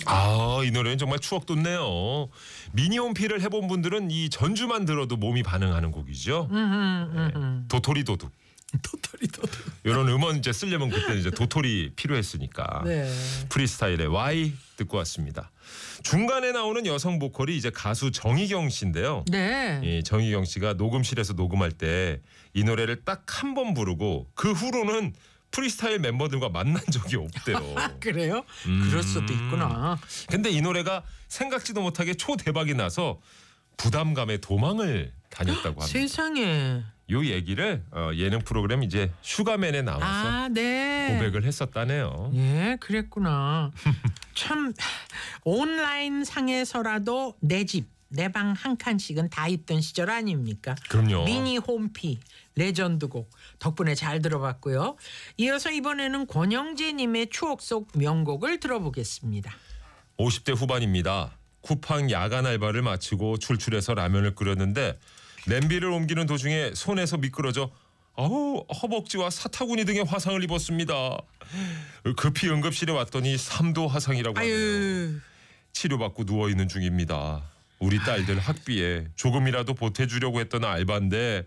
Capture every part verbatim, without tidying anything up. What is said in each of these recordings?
아, 이 노래는 정말 추억 돋네요. 미니홈피를 해본 분들은 이 전주만 들어도 몸이 반응하는 곡이죠. 음, 음, 음. 네. 도토리 도둑. 도토리 도토리. 이런 음원 이제 쓰려면 그때 이제 도토리 필요했으니까. 네. 프리스타일의 Y 듣고 왔습니다. 중간에 나오는 여성 보컬이 이제 가수 정희경 씨인데요. 네. 이 정희경 씨가 녹음실에서 녹음할 때 이 노래를 딱 한 번 부르고 그 후로는 프리스타일 멤버들과 만난 적이 없대요. 그래요? 음. 그럴 수도 있구나. 근데 이 노래가 생각지도 못하게 초대박이 나서 부담감에 도망을 다녔다고 합니다. 세상에. 요 얘기를 어, 예능 프로그램 이제 슈가맨에 나와서 아, 네. 고백을 했었다네요. 예, 그랬구나. 참 온라인 상에서라도 내 집, 내 방 한 칸씩은 다 있던 시절 아닙니까? 그럼요. 미니 홈피 레전드곡 덕분에 잘 들어봤고요. 이어서 이번에는 권영재님의 추억 속 명곡을 들어보겠습니다. 오십 대 후반입니다. 쿠팡 야간 알바를 마치고 출출해서 라면을 끓였는데 냄비를 옮기는 도중에 손에서 미끄러져 아우 허벅지와 사타구니 등의 화상을 입었습니다. 급히 응급실에 왔더니 삼 도 화상이라고 하네요. 아유. 치료받고 누워있는 중입니다. 우리 딸들 학비에 조금이라도 보태주려고 했던 알바인데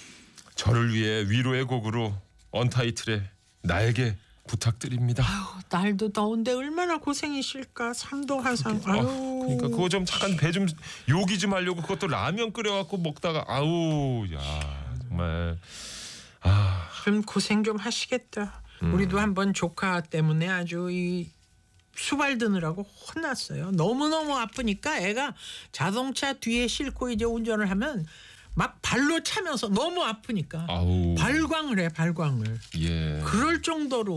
저를 위해 위로의 곡으로 언타이틀의 날개 부탁드립니다. 아유, 날도 더운데 얼마나 고생이실까. 삼도 화상. 아유. 아, 그러니까 그거 좀 잠깐 배 좀 요기 좀 하려고 그것도 라면 끓여갖고 먹다가 아우 야 정말 아 좀 고생 좀 하시겠다. 음. 우리도 한번 조카 때문에 아주 이 수발 드느라고 혼났어요. 너무너무 아프니까 애가 자동차 뒤에 싣고 이제 운전을 하면 막 발로 차면서 너무 아프니까 아우 발광을 해 발광을. 예 그럴 정도로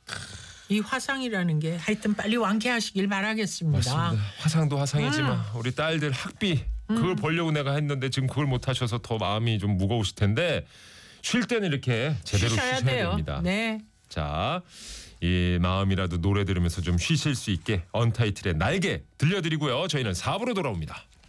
이 화상이라는 게 하여튼 빨리 완쾌하시길 바라겠습니다. 맞습니다. 화상도 화상이지만 음. 우리 딸들 학비 그걸 벌려고 내가 했는데 지금 그걸 못 하셔서 더 마음이 좀 무거우실 텐데 쉴 때는 이렇게 제대로 쉬셔야 쉬셔야 돼요. 됩니다. 네. 자, 이 마음이라도 노래 들으면서 좀 쉬실 수 있게 언타이틀의 날개 들려드리고요. 저희는 사 부로 돌아옵니다.